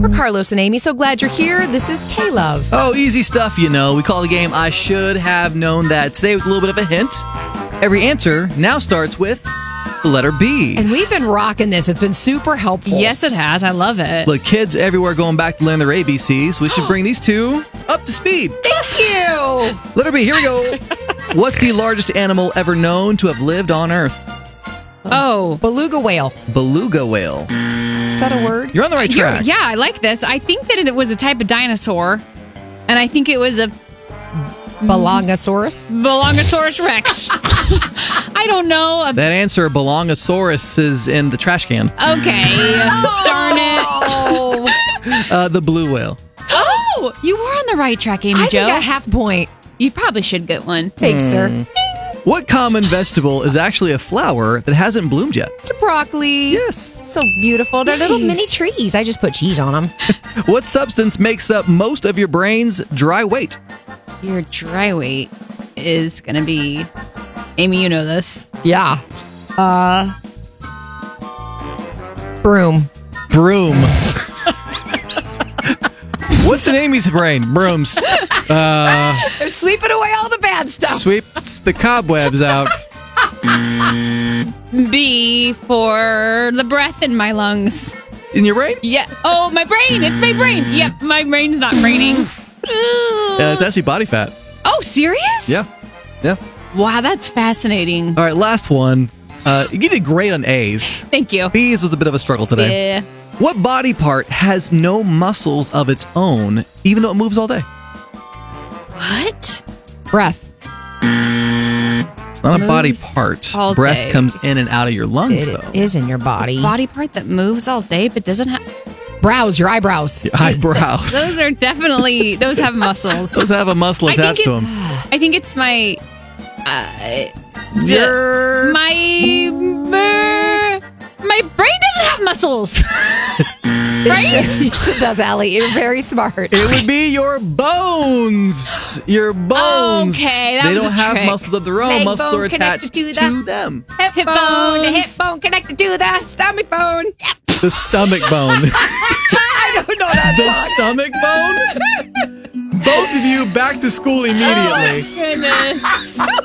for Carlos and Amy. So glad you're here. This is K-Love. Oh, easy stuff, you know. We call the game I Should Have Known That. Today with a little bit of a hint. Every answer now starts with the letter B. And we've been rocking this. It's been super helpful. Yes, it has. I love it. Look, kids everywhere going back to learn their ABCs. We should bring these two up to speed. Thank you. Letter B, here we go. What's the largest animal ever known to have lived on Earth? Oh. Beluga whale. Beluga whale. Is that a word? You're on the right track. Yeah, I like this. I think that it was a type of dinosaur, and I think it was a Belongosaurus. Belongosaurus Rex. I don't know. That answer, Belongosaurus, is in the trash can. Okay. Darn it. Oh. The blue whale. Oh, you were on the right track, Amy I Jo. think a half point. You probably should get one. Thanks, sir. What common vegetable is actually a flower that hasn't bloomed yet? It's a broccoli. Yes. So beautiful. They're little mini Nice. trees. I just put cheese on them. What substance makes up most of your brain's dry weight? Your dry weight is going to be... Amy, you know this. Yeah. Broom. Broom. What's in Amy's brain? Brooms. They're sweeping away all the bad stuff. Sweeps the cobwebs out. B for the breath in my lungs. In your brain? Yeah. Oh, my brain. It's my brain. Yep, my brain's not braining. Yeah, it's actually body fat. Oh, serious? Yeah. Yeah. Wow, that's fascinating. All right, last one. You did great on A's. Thank you. B's was a bit of a struggle today. Yeah. What body part has no muscles of its own, even though it moves all day? What? Breath. It's not a body Moves part. all Breath day. comes in and out of your lungs, It though. is in your body. Body part that moves all day but doesn't have... Brows, your eyebrows. Your eyebrows. Those are definitely... Those have muscles. Those have a muscle I think attached to them. I think it's my... Your... My brain doesn't have muscles. Yes, it does, Allie. You're very smart. It would be your bones. Your bones. Okay, that they was don't a have trick. muscles of their own. Leg Muscles bone are attached connected to to them. Hip bone. The hip bone connected to the stomach bone. Yep. The stomach bone. I don't know that The song. stomach bone? Both of you back to school immediately. Goodness.